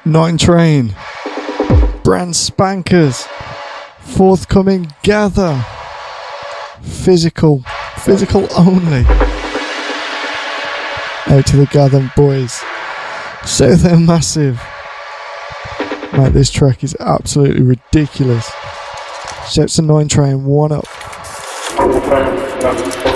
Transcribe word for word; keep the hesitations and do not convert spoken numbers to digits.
Nine Train, Brand Spankers, forthcoming Gather, physical, physical only. Out to the Gather boys. Southend Massive. Mate, this track is absolutely ridiculous. Shouts to Nine Train, one up.